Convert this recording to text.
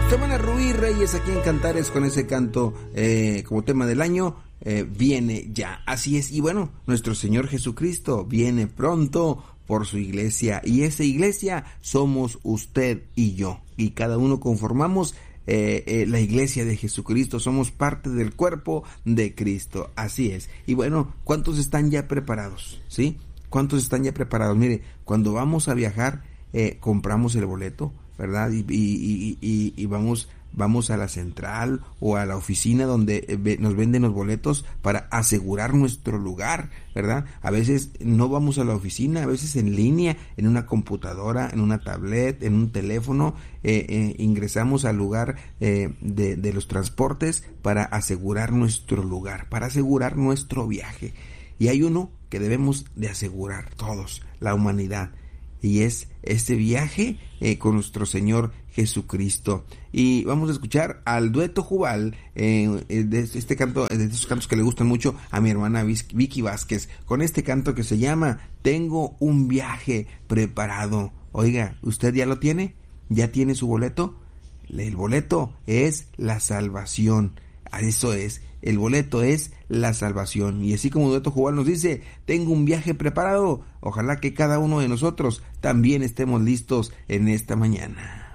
Semana Rubí Reyes aquí en Cantares con ese canto como tema del año, viene ya. Así es, y bueno, nuestro Señor Jesucristo viene pronto por su iglesia, y esa iglesia somos usted y yo, y cada uno conformamos la iglesia de Jesucristo, somos parte del cuerpo de Cristo, así es. Y bueno, ¿cuántos están ya preparados? ¿Sí? ¿Cuántos están ya preparados? Mire, cuando vamos a viajar, compramos el boleto, ¿verdad? Y vamos a la central o a la oficina donde nos venden los boletos para asegurar nuestro lugar, ¿verdad? A veces no vamos a la oficina, a veces en línea, en una computadora, en una tablet, en un teléfono, ingresamos al lugar de los transportes para asegurar nuestro lugar, para asegurar nuestro viaje. Y hay uno que debemos de asegurar todos, la humanidad, y es este viaje con nuestro Señor Jesucristo. Y vamos a escuchar al dueto Jubal de este canto, de estos cantos que le gustan mucho a mi hermana Vicky Vázquez, con este canto que se llama Tengo un viaje preparado. Oiga, ¿usted ya lo tiene? ¿Ya tiene su boleto? El boleto es la salvación. Eso es, el boleto es la salvación. Y así como Dueto Jubal nos dice, tengo un viaje preparado, ojalá que cada uno de nosotros también estemos listos en esta mañana.